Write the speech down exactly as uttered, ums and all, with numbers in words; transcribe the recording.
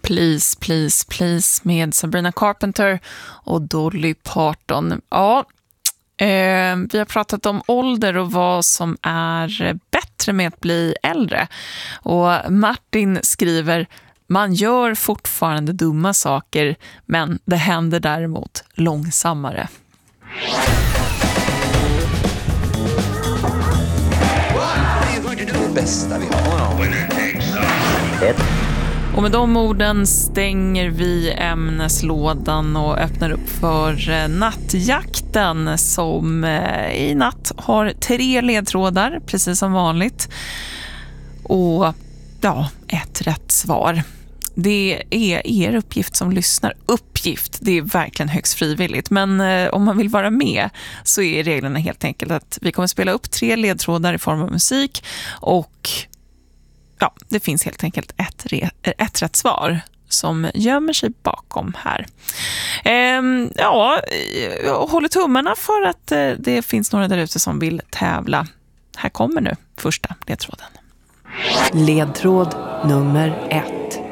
Please, please, please med Sabrina Carpenter och Dolly Parton. Ja, eh, vi har pratat om ålder och vad som är bättre med att bli äldre. Och Martin skriver: man gör fortfarande dumma saker, men det händer däremot långsammare. Det bästa vi har. Och med de orden stänger vi ämneslådan och öppnar upp för nattjakten som i natt har tre ledtrådar, precis som vanligt. Och ja, ett rätt svar. Det är er uppgift som lyssnar. Uppgift, det är verkligen högst frivilligt. Men eh, om man vill vara med så är reglerna helt enkelt att vi kommer spela upp tre ledtrådar i form av musik. Och ja, det finns helt enkelt ett, re- ett rätt svar som gömmer sig bakom här. Ehm, ja, jag håller tummarna för att eh, det finns några där ute som vill tävla. Här kommer nu första ledtråden. Ledtråd nummer ett.